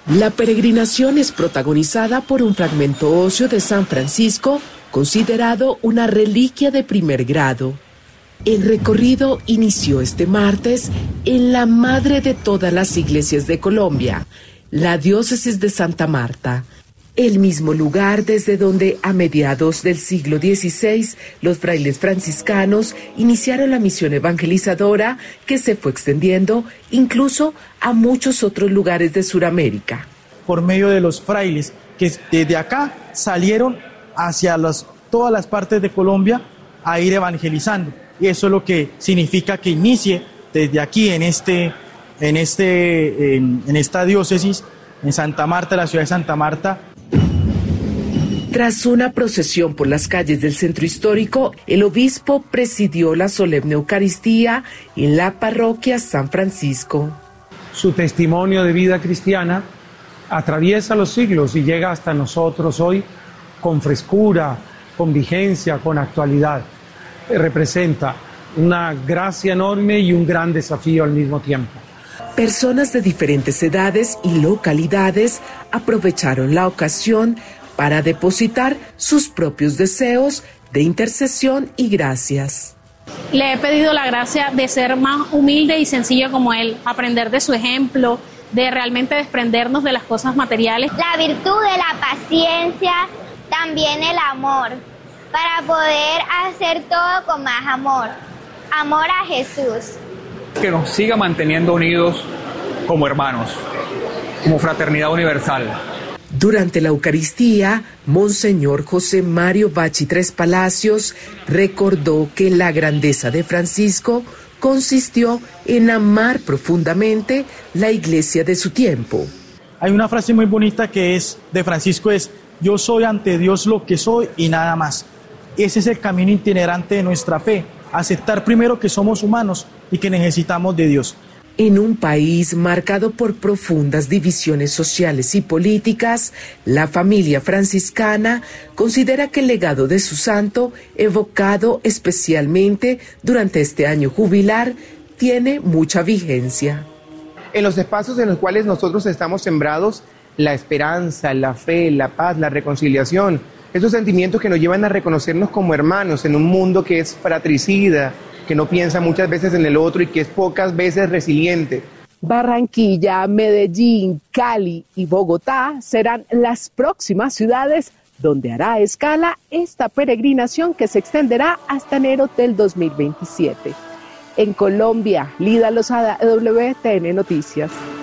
La peregrinación es protagonizada por un fragmento óseo de San Francisco, considerado una reliquia de primer grado. El recorrido inició este martes en la madre de todas las iglesias de Colombia, la diócesis de Santa Marta, el mismo lugar desde donde a mediados del siglo XVI los frailes franciscanos iniciaron la misión evangelizadora que se fue extendiendo incluso a muchos otros lugares de Sudamérica. Por medio de los frailes que desde acá salieron hacia todas las partes de Colombia a ir evangelizando. Y eso es lo que significa que inicie desde aquí en esta diócesis, en Santa Marta, la ciudad de Santa Marta. Tras una procesión por las calles del centro histórico, el obispo presidió la solemne Eucaristía en la parroquia San Francisco. Su testimonio de vida cristiana atraviesa los siglos y llega hasta nosotros hoy con frescura, con vigencia, con actualidad. Representa una gracia enorme y un gran desafío al mismo tiempo. Personas de diferentes edades y localidades aprovecharon la ocasión para depositar sus propios deseos de intercesión y gracias. Le he pedido la gracia de ser más humilde y sencillo como él, aprender de su ejemplo, de realmente desprendernos de las cosas materiales. La virtud de la paciencia, también el amor, para poder hacer todo con más amor. Amor a Jesús. Que nos siga manteniendo unidos como hermanos, como fraternidad universal. Durante la Eucaristía, Monseñor José Mario Bachi Tres Palacios recordó que la grandeza de Francisco consistió en amar profundamente la iglesia de su tiempo. Hay una frase muy bonita que es de Francisco, es: yo soy ante Dios lo que soy y nada más. Ese es el camino itinerante de nuestra fe, aceptar primero que somos humanos y que necesitamos de Dios. En un país marcado por profundas divisiones sociales y políticas, la familia franciscana considera que el legado de su santo, evocado especialmente durante este año jubilar, tiene mucha vigencia. En los espacios en los cuales nosotros estamos sembrados, la esperanza, la fe, la paz, la reconciliación, esos sentimientos que nos llevan a reconocernos como hermanos en un mundo que es fratricida, que no piensa muchas veces en el otro y que es pocas veces resiliente. Barranquilla, Medellín, Cali y Bogotá serán las próximas ciudades donde hará escala esta peregrinación que se extenderá hasta enero del 2027. En Colombia, Lida Lozada, WTN Noticias.